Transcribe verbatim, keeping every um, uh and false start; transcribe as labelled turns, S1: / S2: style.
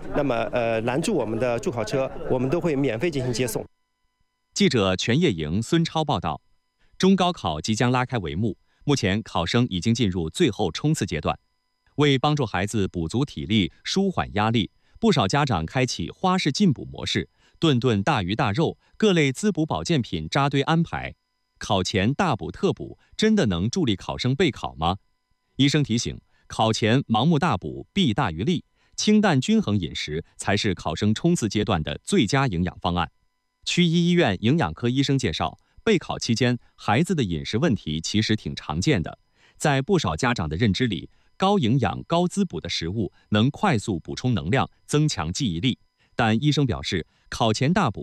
S1: 那么呃拦住我们的助考车，我们都会免费进行接送。
S2: 记者全业营孙超报道，中高考即将拉开帷幕，目前考生已经进入最后冲刺阶段。为帮助孩子补足体力、舒缓压力，不少家长开启花式进补模式，顿顿大鱼大肉，各类滋补保健品扎堆安排。考前大补特补，真的能助力考生备考吗？医生提醒，考前盲目大补弊大于利，清淡均衡饮食才是考生冲刺阶段的最佳营养方案。区一医院营养科医生介绍，备考期间孩子的饮食问题其实挺常见的，在不少家长的认知里，高营养高滋补的食物能快速补充能量，增强记忆力。但医生表示，考前大补